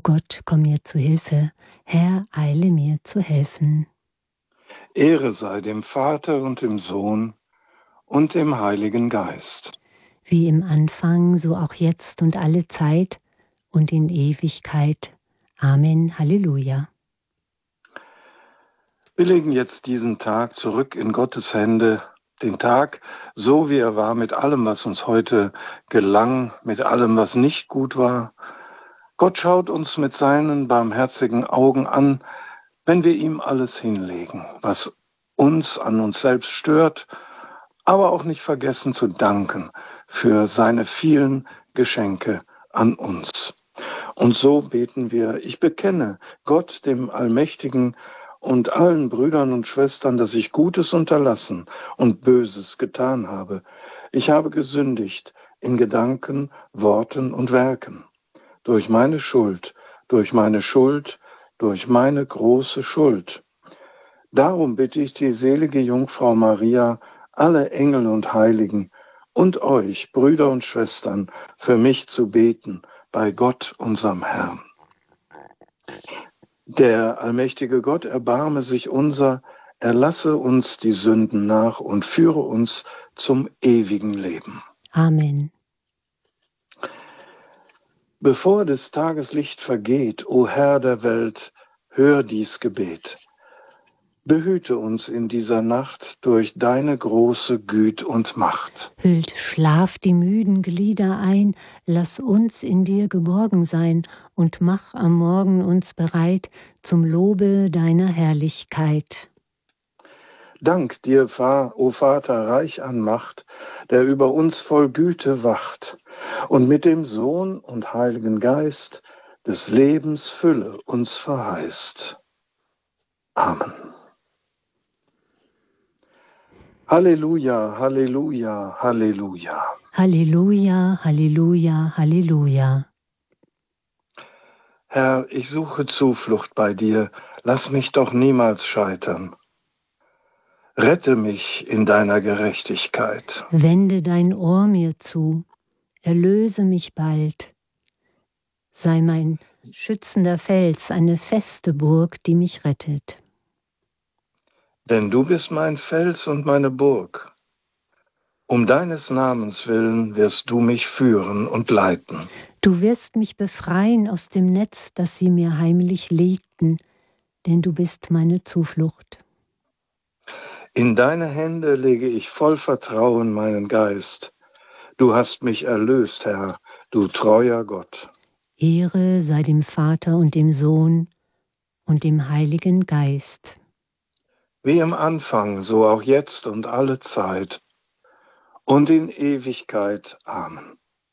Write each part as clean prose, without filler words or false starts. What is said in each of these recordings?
Gott, komm mir zu Hilfe. Herr, eile mir zu helfen. Ehre sei dem Vater und dem Sohn und dem Heiligen Geist. Wie im Anfang, so auch jetzt und alle Zeit und in Ewigkeit. Amen. Halleluja. Wir legen jetzt diesen Tag zurück in Gottes Hände, den Tag, so wie er war, mit allem, was uns heute gelang, mit allem, was nicht gut war. Gott schaut uns mit seinen barmherzigen Augen an, wenn wir ihm alles hinlegen, was uns an uns selbst stört, aber auch nicht vergessen zu danken für seine vielen Geschenke an uns. Und so beten wir: Ich bekenne Gott, dem Allmächtigen, und allen Brüdern und Schwestern, dass ich Gutes unterlassen und Böses getan habe. Ich habe gesündigt in Gedanken, Worten und Werken. Durch meine Schuld, durch meine Schuld, durch meine große Schuld. Darum bitte ich die selige Jungfrau Maria, alle Engel und Heiligen und euch, Brüder und Schwestern, für mich zu beten bei Gott, unserem Herrn. Der allmächtige Gott erbarme sich unser, erlasse uns die Sünden nach und führe uns zum ewigen Leben. Amen. Bevor des Tages Licht vergeht, o Herr der Welt, hör dies Gebet. Behüte uns in dieser Nacht durch deine große Güte und Macht. Hüllt Schlaf die müden Glieder ein, lass uns in dir geborgen sein und mach am Morgen uns bereit zum Lobe deiner Herrlichkeit. Dank dir, o Vater, reich an Macht, der über uns voll Güte wacht und mit dem Sohn und Heiligen Geist des Lebens Fülle uns verheißt. Amen. Halleluja, Halleluja, Halleluja. Halleluja, Halleluja, Halleluja. Herr, ich suche Zuflucht bei dir, lass mich doch niemals scheitern. Rette mich in deiner Gerechtigkeit. Wende dein Ohr mir zu, erlöse mich bald. Sei mein schützender Fels, eine feste Burg, die mich rettet. Denn du bist mein Fels und meine Burg. Um deines Namens willen wirst du mich führen und leiten. Du wirst mich befreien aus dem Netz, das sie mir heimlich legten, denn du bist meine Zuflucht. In deine Hände lege ich voll Vertrauen meinen Geist. Du hast mich erlöst, Herr, du treuer Gott. Ehre sei dem Vater und dem Sohn und dem Heiligen Geist. Wie im Anfang, so auch jetzt und alle Zeit und in Ewigkeit. Amen.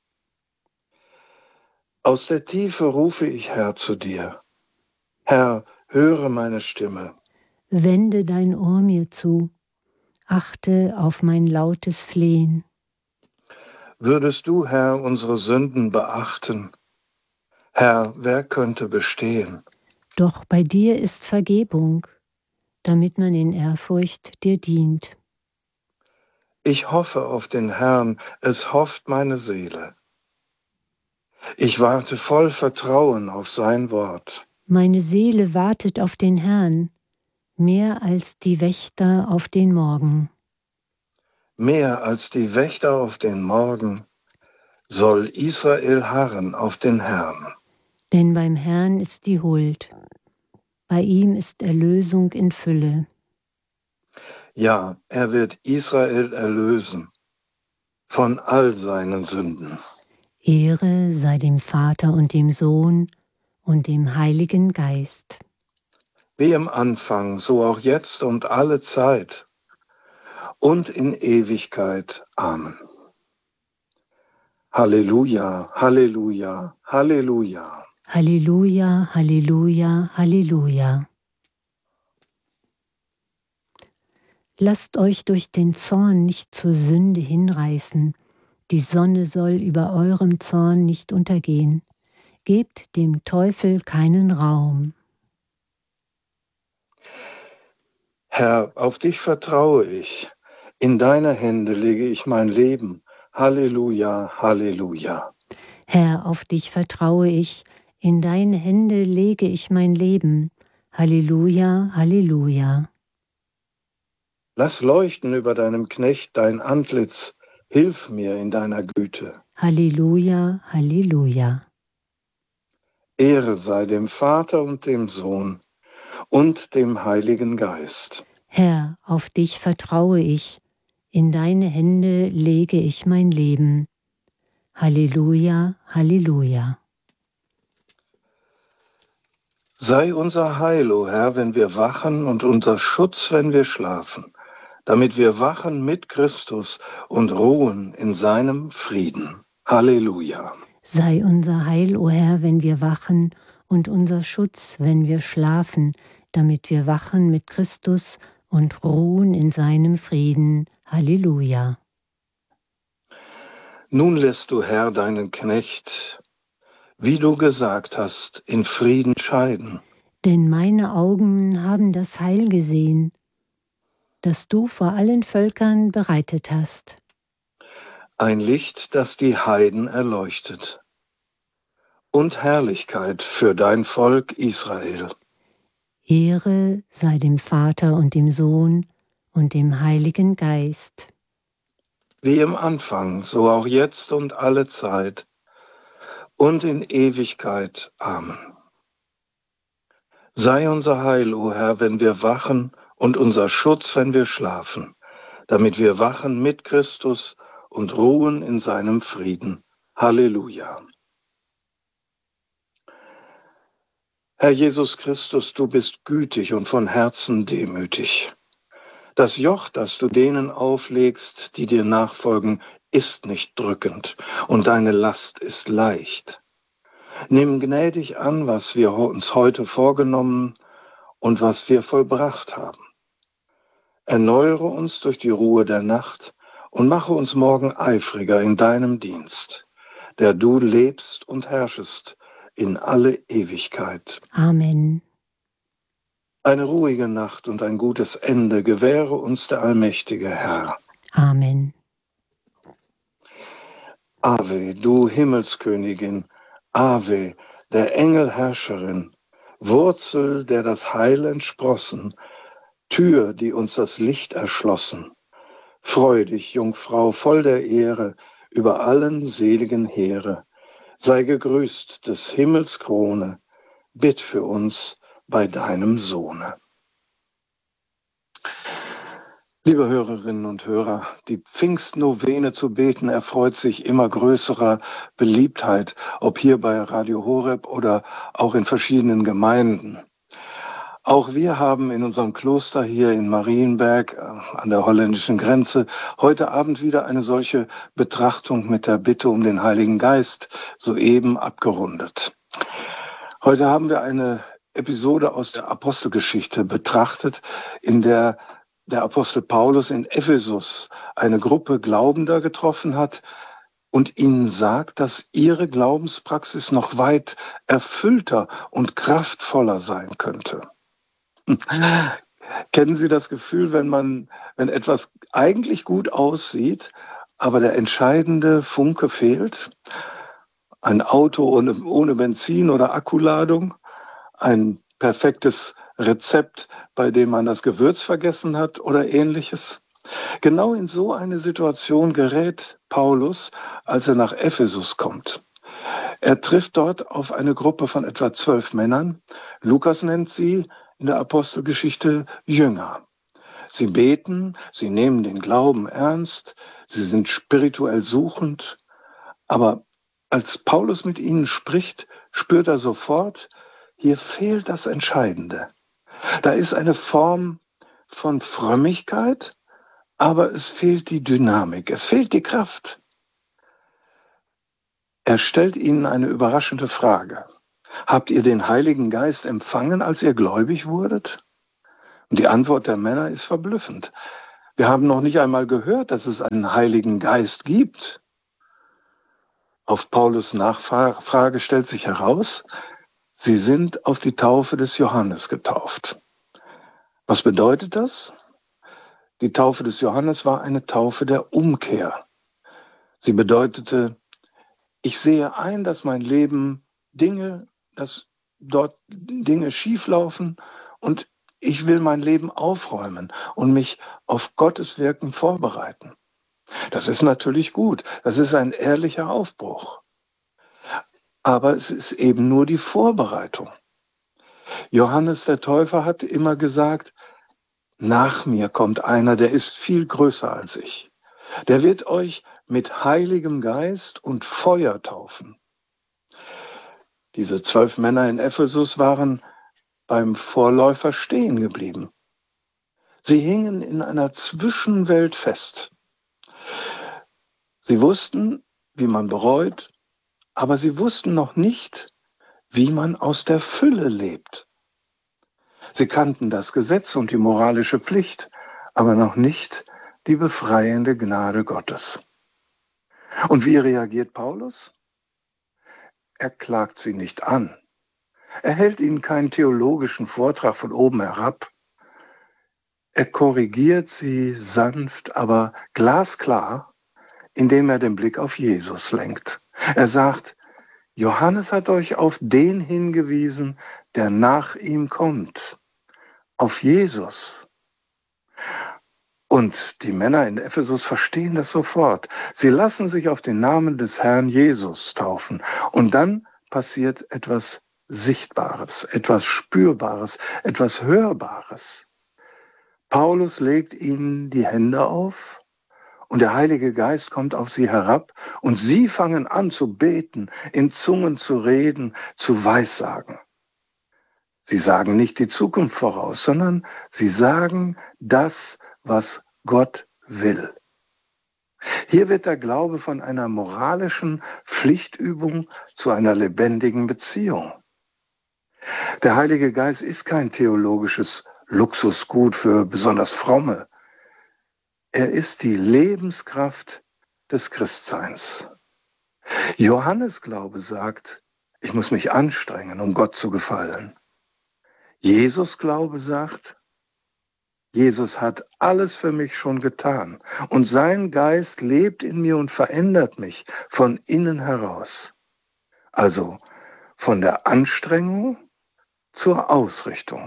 Aus der Tiefe rufe ich, Herr, zu dir. Herr, höre meine Stimme. Wende dein Ohr mir zu, achte auf mein lautes Flehen. Würdest du, Herr, unsere Sünden beachten? Herr, wer könnte bestehen? Doch bei dir ist Vergebung, damit man in Ehrfurcht dir dient. Ich hoffe auf den Herrn, es hofft meine Seele. Ich warte voll Vertrauen auf sein Wort. Meine Seele wartet auf den Herrn, mehr als die Wächter auf den Morgen. Mehr als die Wächter auf den Morgen soll Israel harren auf den Herrn. Denn beim Herrn ist die Huld, bei ihm ist Erlösung in Fülle. Ja, er wird Israel erlösen von all seinen Sünden. Ehre sei dem Vater und dem Sohn und dem Heiligen Geist. Wie im Anfang, so auch jetzt und alle Zeit und in Ewigkeit. Amen. Halleluja, Halleluja, Halleluja. Halleluja, Halleluja, Halleluja. Lasst euch durch den Zorn nicht zur Sünde hinreißen. Die Sonne soll über eurem Zorn nicht untergehen. Gebt dem Teufel keinen Raum. Herr, auf dich vertraue ich. In deine Hände lege ich mein Leben. Halleluja, Halleluja. Herr, auf dich vertraue ich. In deine Hände lege ich mein Leben. Halleluja, Halleluja. Lass leuchten über deinem Knecht dein Antlitz, hilf mir in deiner Güte. Halleluja, Halleluja. Ehre sei dem Vater und dem Sohn und dem Heiligen Geist. Herr, auf dich vertraue ich, in deine Hände lege ich mein Leben. Halleluja, Halleluja. Sei unser Heil, o Herr, wenn wir wachen und unser Schutz, wenn wir schlafen, damit wir wachen mit Christus und ruhen in seinem Frieden. Halleluja. Sei unser Heil, o Herr, wenn wir wachen, und unser Schutz, wenn wir schlafen, damit wir wachen mit Christus und ruhen in seinem Frieden. Halleluja. Nun lässt du, Herr, deinen Knecht, wie du gesagt hast, in Frieden scheiden. Denn meine Augen haben das Heil gesehen, das du vor allen Völkern bereitet hast. Ein Licht, das die Heiden erleuchtet. Und Herrlichkeit für dein Volk Israel. Ehre sei dem Vater und dem Sohn und dem Heiligen Geist. Wie im Anfang, so auch jetzt und alle Zeit und in Ewigkeit. Amen. Sei unser Heil, o Herr, wenn wir wachen, und unser Schutz, wenn wir schlafen, damit wir wachen mit Christus und ruhen in seinem Frieden. Halleluja. Herr Jesus Christus, du bist gütig und von Herzen demütig. Das Joch, das du denen auflegst, die dir nachfolgen, ist nicht drückend und deine Last ist leicht. Nimm gnädig an, was wir uns heute vorgenommen und was wir vollbracht haben. Erneuere uns durch die Ruhe der Nacht und mache uns morgen eifriger in deinem Dienst, der du lebst und herrschest in alle Ewigkeit. Amen. Eine ruhige Nacht und ein gutes Ende gewähre uns der allmächtige Herr. Amen. Ave, du Himmelskönigin, Ave, der Engelherrscherin, Wurzel, der das Heil entsprossen, Tür, die uns das Licht erschlossen. Freu dich, Jungfrau, voll der Ehre, über allen seligen Heere. Sei gegrüßt des Himmels Krone, bitt für uns bei deinem Sohne. Liebe Hörerinnen und Hörer, die Pfingstnovene zu beten erfreut sich immer größerer Beliebtheit, ob hier bei Radio Horeb oder auch in verschiedenen Gemeinden. Auch wir haben in unserem Kloster hier in Marienberg an der holländischen Grenze heute Abend wieder eine solche Betrachtung mit der Bitte um den Heiligen Geist soeben abgerundet. Heute haben wir eine Episode aus der Apostelgeschichte betrachtet, in der der Apostel Paulus in Ephesus eine Gruppe Glaubender getroffen hat und ihnen sagt, dass ihre Glaubenspraxis noch weit erfüllter und kraftvoller sein könnte. Kennen Sie das Gefühl, wenn etwas eigentlich gut aussieht, aber der entscheidende Funke fehlt? Ein Auto ohne Benzin oder Akkuladung, ein perfektes Rezept, bei dem man das Gewürz vergessen hat oder ähnliches. Genau in so eine Situation gerät Paulus, als er nach Ephesus kommt. Er trifft dort auf eine Gruppe von etwa 12 Männern. Lukas nennt sie in der Apostelgeschichte Jünger. Sie beten, sie nehmen den Glauben ernst, sie sind spirituell suchend, aber als Paulus mit ihnen spricht, spürt er sofort, hier fehlt das Entscheidende. Da ist eine Form von Frömmigkeit, aber es fehlt die Dynamik, es fehlt die Kraft. Er stellt ihnen eine überraschende Frage. Habt ihr den Heiligen Geist empfangen, als ihr gläubig wurdet? Und die Antwort der Männer ist verblüffend. Wir haben noch nicht einmal gehört, dass es einen Heiligen Geist gibt. Auf Paulus' Nachfrage stellt sich heraus, sie sind auf die Taufe des Johannes getauft. Was bedeutet das? Die Taufe des Johannes war eine Taufe der Umkehr. Sie bedeutete, ich sehe ein, dass mein Leben Dinge dass dort Dinge schieflaufen und ich will mein Leben aufräumen und mich auf Gottes Wirken vorbereiten. Das ist natürlich gut. Das ist ein ehrlicher Aufbruch. Aber es ist eben nur die Vorbereitung. Johannes der Täufer hat immer gesagt, nach mir kommt einer, der ist viel größer als ich. Der wird euch mit Heiligem Geist und Feuer taufen. Diese 12 Männer in Ephesus waren beim Vorläufer stehen geblieben. Sie hingen in einer Zwischenwelt fest. Sie wussten, wie man bereut, aber sie wussten noch nicht, wie man aus der Fülle lebt. Sie kannten das Gesetz und die moralische Pflicht, aber noch nicht die befreiende Gnade Gottes. Und wie reagiert Paulus? Er klagt sie nicht an. Er hält ihnen keinen theologischen Vortrag von oben herab. Er korrigiert sie sanft, aber glasklar, indem er den Blick auf Jesus lenkt. Er sagt, Johannes hat euch auf den hingewiesen, der nach ihm kommt, auf Jesus. Und die Männer in Ephesus verstehen das sofort. Sie lassen sich auf den Namen des Herrn Jesus taufen. Und dann passiert etwas Sichtbares, etwas Spürbares, etwas Hörbares. Paulus legt ihnen die Hände auf und der Heilige Geist kommt auf sie herab und sie fangen an zu beten, in Zungen zu reden, zu weissagen. Sie sagen nicht die Zukunft voraus, sondern sie sagen das, was Gott will. Hier wird der Glaube von einer moralischen Pflichtübung zu einer lebendigen Beziehung. Der Heilige Geist ist kein theologisches Luxusgut für besonders Fromme. Er ist die Lebenskraft des Christseins. Johannes Glaube sagt, ich muss mich anstrengen, um Gott zu gefallen. Jesus Glaube sagt, Jesus hat alles für mich schon getan und sein Geist lebt in mir und verändert mich von innen heraus. Also von der Anstrengung zur Ausrichtung.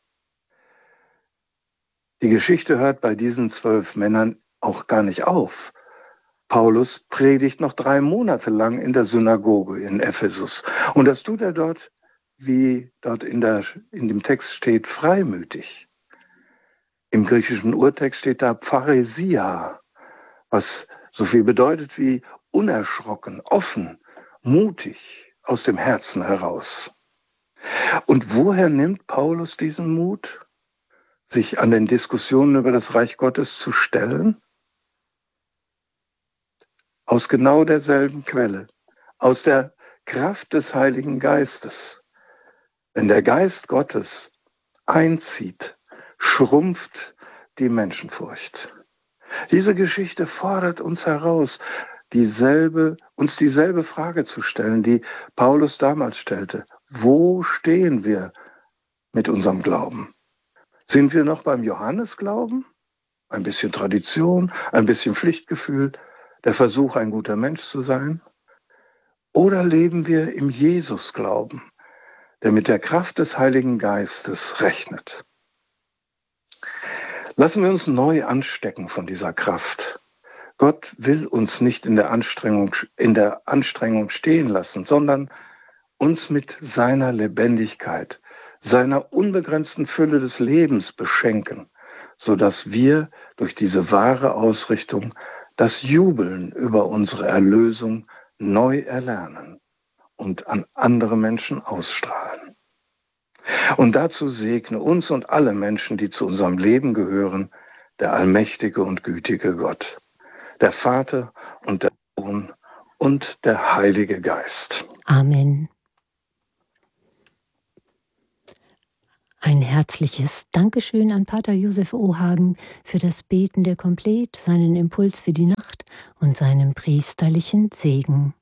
Die Geschichte hört bei diesen 12 Männern auch gar nicht auf. Paulus predigt noch 3 Monate lang in der Synagoge in Ephesus. Und das tut er dort, wie dort in dem Text steht, freimütig. Im griechischen Urtext steht da Pharesia, was so viel bedeutet wie unerschrocken, offen, mutig, aus dem Herzen heraus. Und woher nimmt Paulus diesen Mut, sich an den Diskussionen über das Reich Gottes zu stellen? Aus genau derselben Quelle, aus der Kraft des Heiligen Geistes. Wenn der Geist Gottes einzieht, schrumpft die Menschenfurcht. Diese Geschichte fordert uns heraus, uns dieselbe Frage zu stellen, die Paulus damals stellte. Wo stehen wir mit unserem Glauben? Sind wir noch beim Johannesglauben? Ein bisschen Tradition, ein bisschen Pflichtgefühl, der Versuch, ein guter Mensch zu sein? Oder leben wir im Jesusglauben, der mit der Kraft des Heiligen Geistes rechnet? Lassen wir uns neu anstecken von dieser Kraft. Gott will uns nicht in der Anstrengung stehen lassen, sondern uns mit seiner Lebendigkeit, seiner unbegrenzten Fülle des Lebens beschenken, sodass wir durch diese wahre Ausrichtung das Jubeln über unsere Erlösung neu erlernen und an andere Menschen ausstrahlen. Und dazu segne uns und alle Menschen, die zu unserem Leben gehören, der allmächtige und gütige Gott, der Vater und der Sohn und der Heilige Geist. Amen. Ein herzliches Dankeschön an Pater Josef Ohagen für das Beten der Komplet, seinen Impuls für die Nacht und seinen priesterlichen Segen.